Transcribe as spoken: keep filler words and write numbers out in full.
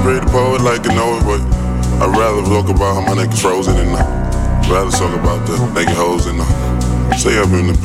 read the poet like you know it, but I'd rather talk about how my neck is frozen and I'd rather talk about the naked hoes and the stay up in the